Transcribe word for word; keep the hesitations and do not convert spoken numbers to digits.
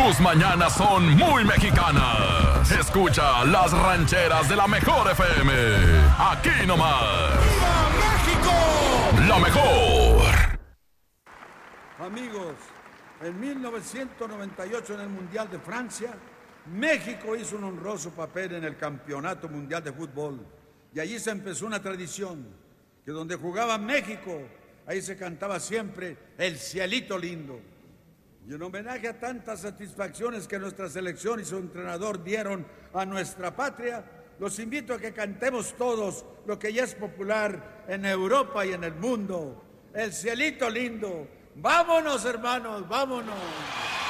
Tus mañanas son muy mexicanas. Escucha las rancheras de la mejor F M. Aquí nomás. ¡Viva México! La mejor. Amigos, en mil novecientos noventa y ocho en el Mundial de Francia, México hizo un honroso papel en el Campeonato Mundial de Fútbol. Y allí se empezó una tradición, que donde jugaba México, ahí se cantaba siempre el cielito lindo. Y en homenaje a tantas satisfacciones que nuestra selección y su entrenador dieron a nuestra patria, los invito a que cantemos todos lo que ya es popular en Europa y en el mundo. El cielito lindo. ¡Vámonos, hermanos! ¡Vámonos!